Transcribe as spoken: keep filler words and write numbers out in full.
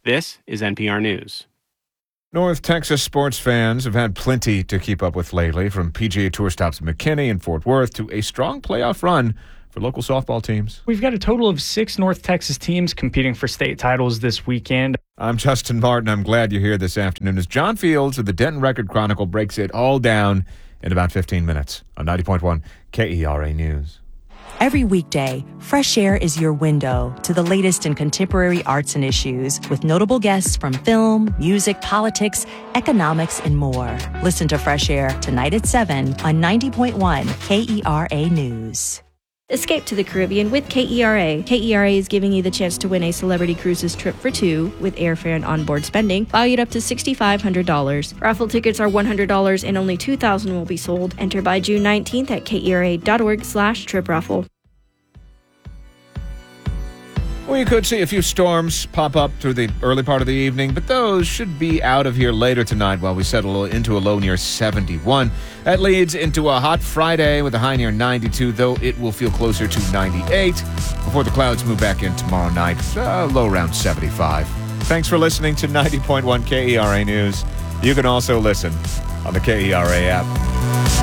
This is N P R News. North Texas sports fans have had plenty to keep up with lately, from P G A Tour stops in McKinney and Fort Worth to a strong playoff run for local softball teams. We've got a total of six North Texas teams competing for state titles this weekend. I'm Justin Martin. I'm glad you're here this afternoon as John Fields of the Denton Record Chronicle breaks it all down in about fifteen minutes on ninety point one K E R A News. Every weekday, Fresh Air is your window to the latest in contemporary arts and issues, with notable guests from film, music, politics, economics, and more. Listen to Fresh Air tonight at seven on ninety point one K E R A News. Escape to the Caribbean with K E R A. K E R A is giving you the chance to win a Celebrity Cruises trip for two with airfare and onboard spending, valued up to six thousand five hundred dollars. Raffle tickets are one hundred dollars and only two thousand will be sold. Enter by June nineteenth at kera.org slash trip raffle. Well, you could see a few storms pop up through the early part of the evening, but those should be out of here later tonight while we settle into a low near seventy-one. That leads into a hot Friday with a high near ninety-two, though it will feel closer to ninety-eight before the clouds move back in tomorrow night, uh, low around seventy-five. Thanks for listening to ninety point one K E R A News. You can also listen on the K E R A app.